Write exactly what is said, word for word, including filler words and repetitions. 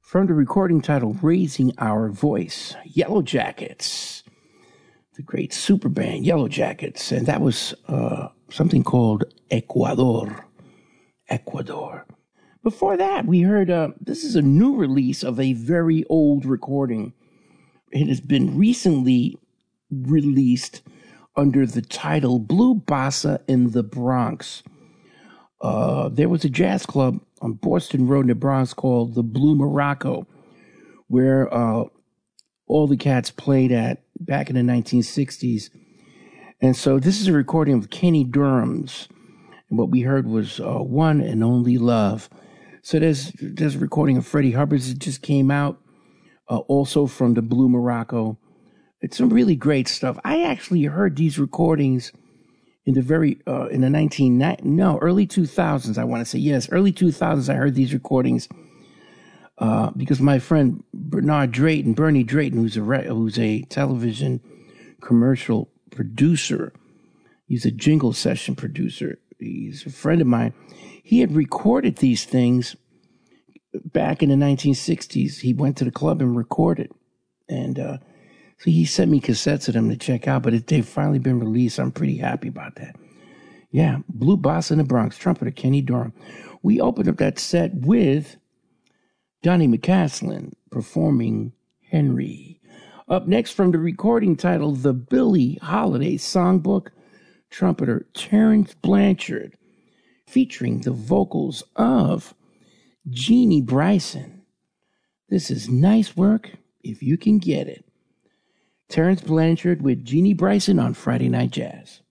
From the recording titled Raising Our Voice, Yellow Jackets, the great super band Yellow Jackets, and that was uh, something called Ecuador. Ecuador. Before that, we heard, uh, this is a new release of a very old recording. It has been recently released under the title Blue Bossa in the Bronx. Uh, there was a jazz club on Boston Road in the Bronx called the Blue Morocco, where uh, all the cats played at back in the nineteen sixties. And so this is a recording of Kenny Dorham's. And what we heard was uh, One and Only Love. So there's, there's a recording of Freddie Hubbard's that just came out, uh, also from the Blue Morocco. It's some really great stuff. I actually heard these recordings in the very, uh, in the nineteen ninety, no, early two thousands, I want to say. Yes, early two thousands, I heard these recordings uh, because my friend Bernard Drayton, Bernie Drayton, who's a, re- who's a television commercial producer, he's a jingle session producer, he's a friend of mine. He had recorded these things back in the nineteen sixties. He went to the club and recorded. And uh, so he sent me cassettes of them to check out, but it, they've finally been released. I'm pretty happy about that. Yeah, Blue Bossa in the Bronx, trumpeter Kenny Dorham. We opened up that set with Donnie McCaslin performing Henry. Up next from the recording titled The Billie Holiday Songbook, trumpeter Terrence Blanchard, featuring the vocals of Jeannie Bryson. This is Nice Work If You Can Get It. Terrence Blanchard with Jeannie Bryson on Friday Night Jazz.